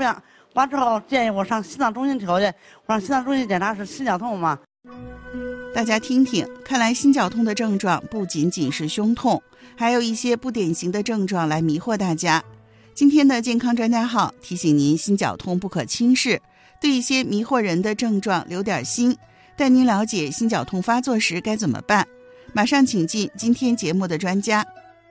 量，完之后建议我上心脏中心调去。我上心脏中心检查是心绞痛嘛。 大家听听，看来心绞痛的症状不仅仅是胸痛，还有一些不典型的症状来迷惑大家。今天的健康专家号提醒您，心绞痛不可轻视，对一些迷惑人的症状留点心，带您了解心绞痛发作时该怎么办。马上请进今天节目的专家。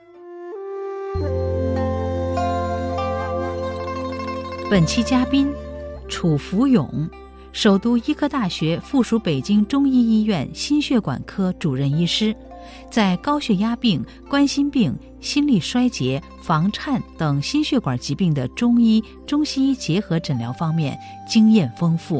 本期嘉宾楚福勇，首都医科大学附属北京中医医院心血管科主任医师，在高血压病、冠心病、心力衰竭、房颤等心血管疾病的中医、中西医结合诊疗方面经验丰富。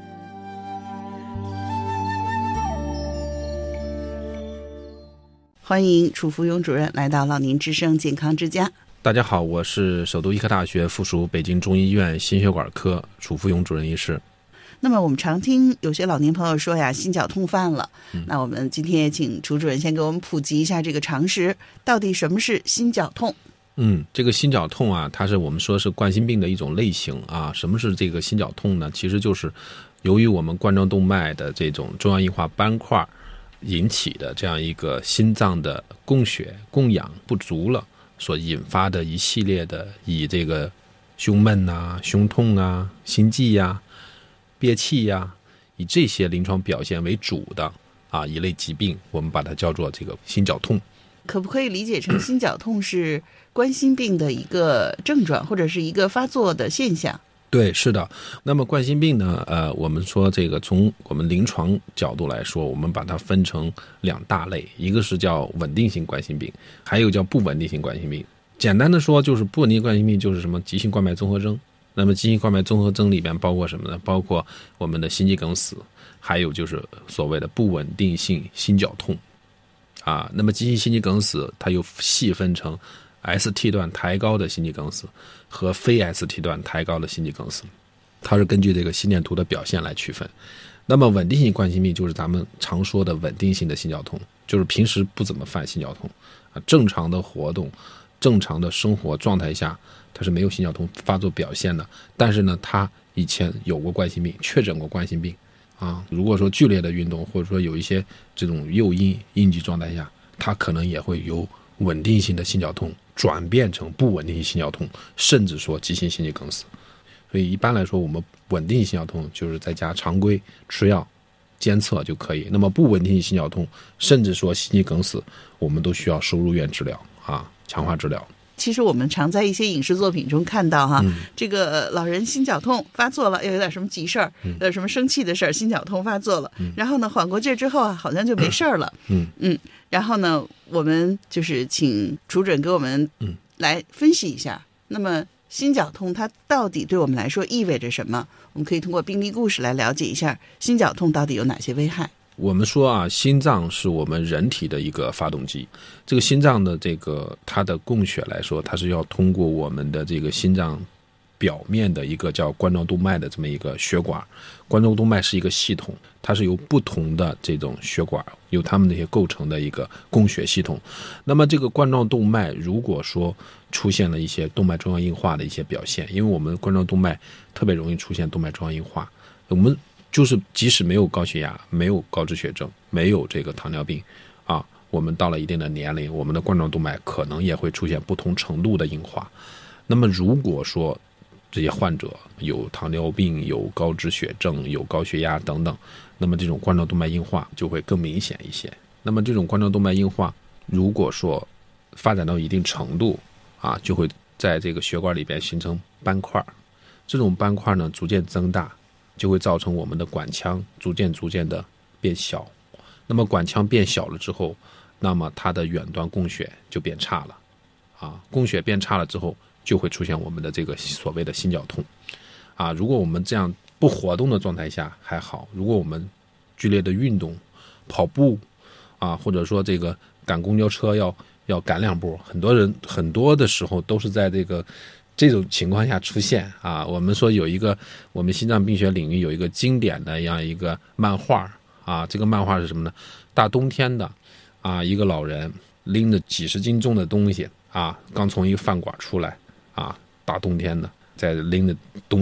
欢迎楚福勇主任来到老年之声健康之家。 大家好，我是首都医科大学附属北京中医院心血管科楚福勇主任医师。 那么我们常听有些老年朋友说呀，心绞痛犯了。那我们今天也请楚主任先给我们普及一下这个常识，到底什么是心绞痛？ 这个心绞痛啊，它是我们说是冠心病的一种类型啊。什么是这个心绞痛呢？其实就是由于我们冠状动脉的这种中央硬化斑块引起的这样一个心脏的供血供氧不足了所引发的一系列的以这个胸闷啊、胸痛啊、心悸啊、憋气啊，以这些临床表现为主的一类疾病，我们把它叫做这个心绞痛。 可不可以理解成心绞痛是冠心病的一个症状，或者是一个发作的现象？ 对，是的。那么冠心病呢，我们说这个从我们临床角度来说，我们把它分成两大类，一个是叫稳定性冠心病，还有叫不稳定性冠心病。简单的说，就是不稳定冠心病就是什么急性冠脉综合征。那么急性冠脉综合征里边包括什么呢？包括我们的心肌梗死，还有就是所谓的不稳定性心绞痛那么急性心肌梗死它又细分成 ST 段抬高的心肌梗死和非 ST 段抬高的心肌梗死，它是根据这个心电图的表现来区分。那么稳定性冠心病就是咱们常说的稳定性的心绞痛，就是平时不怎么犯心绞痛正常的活动、正常的生活状态下，它是没有心绞痛发作表现的。但是呢，他以前有过冠心病，确诊过冠心病如果说剧烈的运动，或者说有一些这种诱因应激状态下，他可能也会由稳定性的心绞痛转变成不稳定性心绞痛，甚至说急性心肌梗死。所以一般来说，我们稳定性心绞痛就是在家常规吃药监测就可以。那么不稳定性心绞痛，甚至说心肌梗死，我们都需要收入院治疗强化治疗。 其实我们常在一些影视作品中看到这个老人心绞痛发作了，又有点什么急事儿，有什么生气的事儿，心绞痛发作了，然后呢缓过劲之后好像就没事儿了。然后呢，我们就是请楚主任给我们来分析一下，那么心绞痛它到底对我们来说意味着什么？我们可以通过病例故事来了解一下心绞痛到底有哪些危害。 我们说心脏是我们人体的一个发动机。这个心脏的它的供血来说，它是要通过我们的这个心脏表面的一个叫冠状动脉的这么一个血管。冠状动脉是一个系统，它是由不同的这种血管由它们那些构成的一个供血系统。那么这个冠状动脉如果说出现了一些动脉粥样硬化的一些表现，因为我们冠状动脉特别容易出现动脉粥样硬化，我们就是即使没有高血压、没有高脂血症、没有这个糖尿病我们到了一定的年龄，我们的冠状动脉可能也会出现不同程度的硬化。那么如果说这些患者有糖尿病、有高脂血症、有高血压等等，那么这种冠状动脉硬化就会更明显一些。那么这种冠状动脉硬化如果说发展到一定程度就会在这个血管里边形成斑块，这种斑块呢逐渐增大，就会造成我们的管腔逐渐的变小。那么管腔变小了之后，那么它的远端供血就变差了供血变差了之后，就会出现我们的这个所谓的心绞痛如果我们这样不活动的状态下还好，如果我们剧烈的运动、跑步或者说这个赶公交车要赶两步，很多人很多的时候都是在这种情况下出现我们说有一个我们心脏病学领域有一个经典的样一个漫画这个漫画是什么呢？大冬天的一个老人拎着几十斤重的东西刚从一个饭馆出来大冬天的在拎着东